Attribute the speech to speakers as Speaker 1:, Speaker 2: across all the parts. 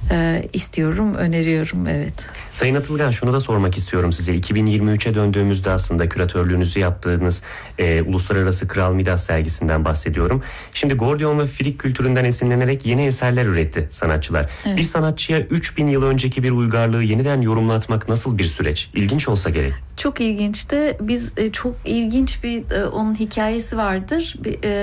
Speaker 1: istiyorum, öneriyorum. Evet.
Speaker 2: Sayın Atılgan, şunu da sormak istiyorum size. 2023'e döndüğümüzde aslında küratörlüğünüzü yaptığınız Uluslararası Kral Midas sergisinden bahsediyorum. Şimdi Gordiyon ve Frig kültüründen esinlenerek yeni eserler üretti sanatçılar. Evet. Bir sanatçıya 3000 yıl önceki bir uygarlığı yeniden yorumlatmak nasıl bir süreç? İlginç olsa gerek.
Speaker 1: Çok ilginçti. Biz çok ilginç bir onun hikayesi vardır.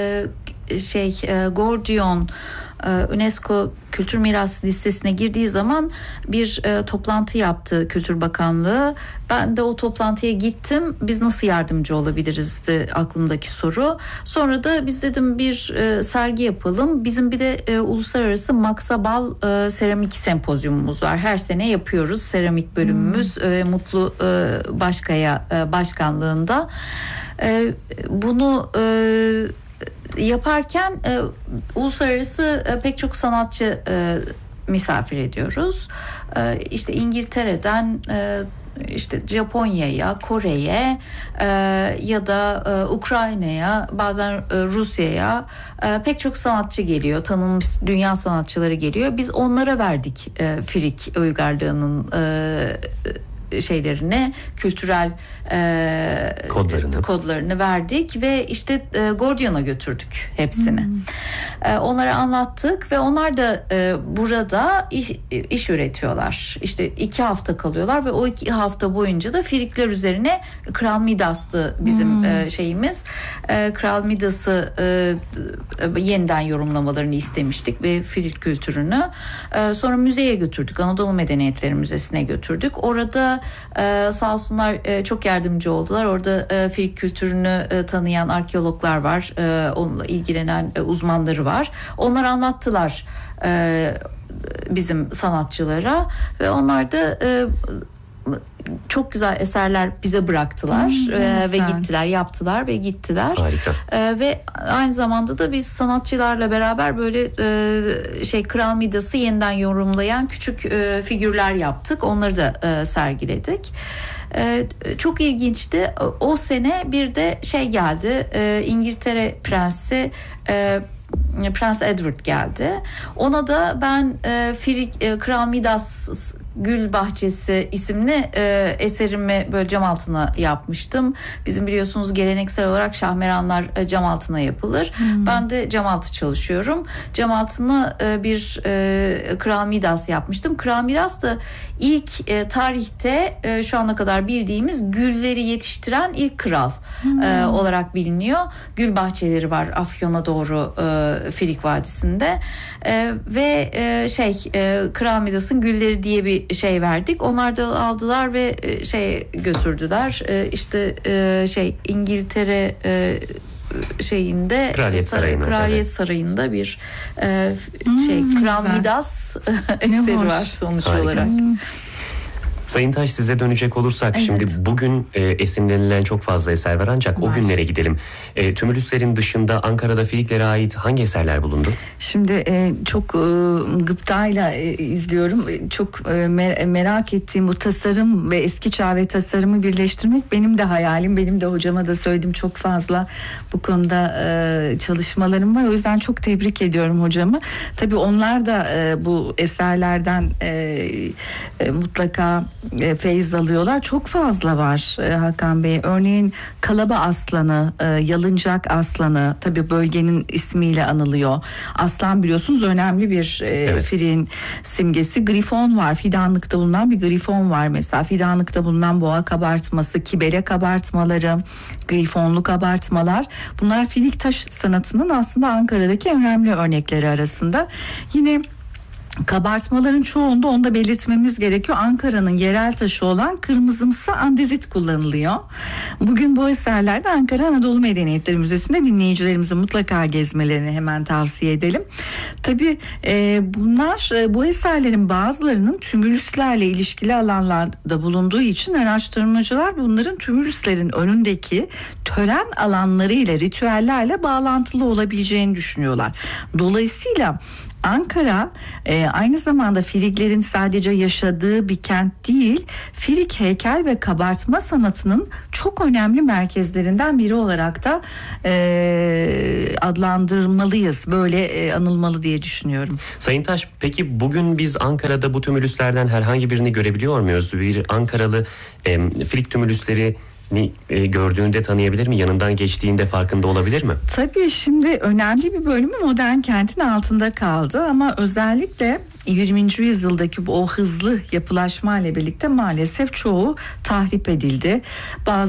Speaker 1: Gordiyon UNESCO Kültür Mirası listesine girdiği zaman bir toplantı yaptı Kültür Bakanlığı. Ben de o toplantıya gittim. Biz nasıl yardımcı olabilirizdi aklımdaki soru. Sonra da biz dedim bir sergi yapalım. Bizim bir de uluslararası Maksabal seramik sempozyumumuz var. Her sene yapıyoruz seramik bölümümüz. Mutlu Başkaya başkanlığında. Bunu yaparken uluslararası pek çok sanatçı misafir ediyoruz. İşte İngiltere'den işte Japonya'ya, Kore'ye ya da Ukrayna'ya, bazen Rusya'ya pek çok sanatçı geliyor. Tanınmış dünya sanatçıları geliyor. Biz onlara verdik Frig uygarlığının şeylerini, kültürel kodlarını verdik ve işte Gordion'a götürdük hepsini. Onlara anlattık ve onlar da burada iş üretiyorlar. İşte 2 hafta kalıyorlar ve o 2 hafta boyunca da Frigler üzerine Kral Midas'tı bizim şeyimiz. Kral Midas'ı yeniden yorumlamalarını istemiştik ve Frig kültürünü. Sonra müzeye götürdük. Anadolu Medeniyetleri Müzesi'ne götürdük. Orada sağ olsunlar çok yardımcı oldular. Orada Frig kültürünü tanıyan arkeologlar var. Onunla ilgilenen uzmanları var. Onlar anlattılar bizim sanatçılara ve onlar da çok güzel eserler bize bıraktılar ve gittiler, yaptılar ve gittiler.
Speaker 2: Harika.
Speaker 1: Ve aynı zamanda da biz sanatçılarla beraber böyle Kral Midas'ı yeniden yorumlayan küçük figürler yaptık. Onları da sergiledik. Çok ilginçti. O sene bir de geldi. İngiltere Prensi Prens Edward geldi. Ona da ben Kral Midas Gül Bahçesi isimli eserimi böyle cam altına yapmıştım. Bizim biliyorsunuz geleneksel olarak şahmeranlar cam altına yapılır. Ben de cam altı çalışıyorum. Cam altına bir Kral Midas yapmıştım. Kral Midas da ilk tarihte şu ana kadar bildiğimiz gülleri yetiştiren ilk kral olarak biliniyor. Gül bahçeleri var Afyon'a doğru Frig Vadisi'nde ve Kral Midas'ın gülleri diye bir verdik. Onlar da aldılar ve götürdüler. İngiltere Kraliyet Sarayı'nda bir Kral Midas eseri var sonuç olarak.
Speaker 2: Sayın Taş, size dönecek olursak şimdi bugün esinlenilen çok fazla eser var ancak o günlere gidelim. Tümülüslerin dışında Ankara'da Friglere ait hangi eserler bulundu?
Speaker 3: Şimdi çok gıptayla izliyorum. Çok merak ettiğim bu tasarım ve eski çağ ve tasarımı birleştirmek benim de hayalim. Benim de hocama da söyledim, çok fazla bu konuda çalışmalarım var. O yüzden çok tebrik ediyorum hocamı. Tabii onlar da bu eserlerden mutlaka feyiz alıyorlar. Çok fazla var Hakan Bey. Örneğin Kalaba Aslanı, Yalıncak Aslanı tabii bölgenin ismiyle anılıyor. Aslan biliyorsunuz önemli bir Frig'in simgesi. Grifon var. Fidanlıkta bulunan bir grifon var mesela. Fidanlıkta bulunan boğa kabartması, kibele kabartmaları, grifonlu kabartmalar. Bunlar Frig taş sanatının aslında Ankara'daki önemli örnekleri arasında. Yine kabartmaların çoğunda, onu da belirtmemiz gerekiyor, Ankara'nın yerel taşı olan kırmızımsı andezit kullanılıyor. Bugün bu eserlerde Ankara Anadolu Medeniyetleri Müzesi'nde dinleyicilerimizin mutlaka gezmelerini hemen tavsiye edelim. Tabii bunlar, bu eserlerin bazılarının tümülüslerle ilişkili alanlarda bulunduğu için araştırmacılar bunların tümülüslerin önündeki tören alanlarıyla, ritüellerle bağlantılı olabileceğini düşünüyorlar. Dolayısıyla Ankara aynı zamanda Friglerin sadece yaşadığı bir kent değil, Frig heykel ve kabartma sanatının çok önemli merkezlerinden biri olarak da adlandırmalıyız. Böyle anılmalı diye düşünüyorum.
Speaker 2: Sayın Taş, peki bugün biz Ankara'da bu tümülüslerden herhangi birini görebiliyor muyuz? Bir Ankaralı Frig tümülüsleri gördüğünde tanıyabilir mi? Yanından geçtiğinde farkında olabilir mi?
Speaker 3: Tabii, şimdi önemli bir bölümü modern kentin altında kaldı ama özellikle 20. yüzyıldaki o hızlı yapılaşma ile birlikte maalesef çoğu tahrip edildi. Bazı